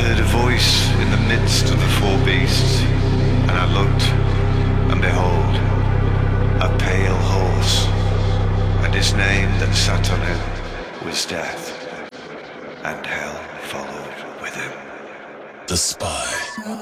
heard a voice in the midst of the four beasts, and I looked, and behold, a pale horse, and his name that sat on him was Death, and hell followed with him. The Spy.